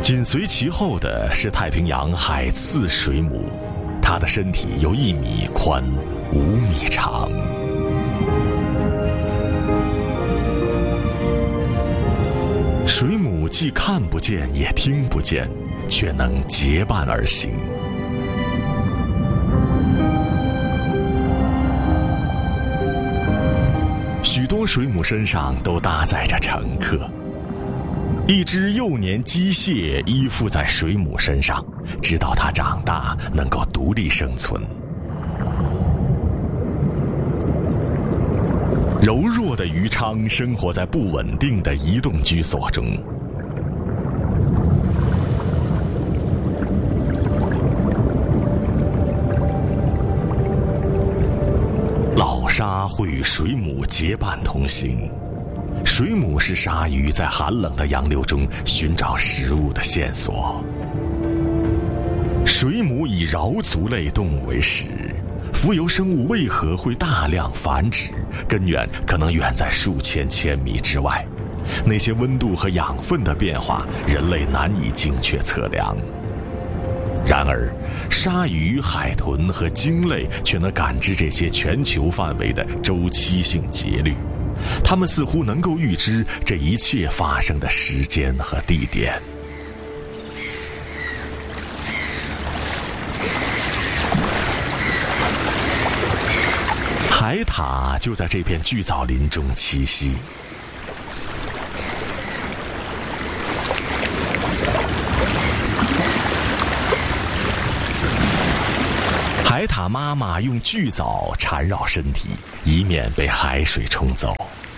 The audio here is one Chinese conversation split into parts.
紧随其后的是太平洋海刺水母，它的身体有1米宽，5米长。水母既看不见也听不见，却能结伴而行。许多水母身上都搭载着乘客。一只幼年机械依附在水母身上，直到它长大能够独立生存。柔弱的鱼鲳生活在不稳定的移动居所中。老鲨会与水母结伴同行。水母是鲨鱼在寒冷的洋流中寻找食物的线索。水母以桡足类动物为食，浮游生物为何会大量繁殖？根源可能远在数千米之外。那些温度和养分的变化，人类难以精确测量。然而，鲨鱼、海豚和鲸类却能感知这些全球范围的周期性节律。他们似乎能够预知这一切发生的时间和地点。海獭就在这片巨藻林中栖息。海獭妈妈用巨藻缠绕身体，以免被海水冲走。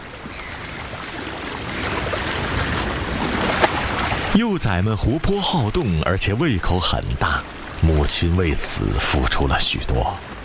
幼崽们活泼好动，而且胃口很大，母亲为此付出了许多。